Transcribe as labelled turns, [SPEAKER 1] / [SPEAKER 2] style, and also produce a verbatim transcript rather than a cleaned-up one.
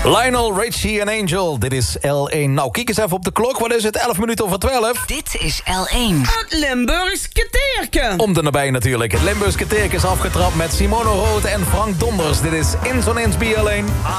[SPEAKER 1] Lionel Richie en Angel, dit is L één. Nou, kijk eens even op de klok, wat is het? elf minuten over twaalf.
[SPEAKER 2] Dit is L één.
[SPEAKER 3] Het Limburgs Keteerke.
[SPEAKER 1] Om de nabij natuurlijk. Het Limburgs Keteerke is afgetrapt met Simone Rood en Frank Donders. Dit is Insonance B L één.